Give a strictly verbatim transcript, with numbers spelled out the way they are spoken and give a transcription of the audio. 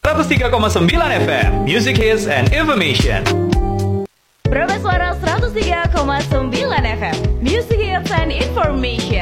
seratus tiga koma sembilan F M Music Hits and Information. Berapa suara seratus tiga koma sembilan F M Music Hits and Information.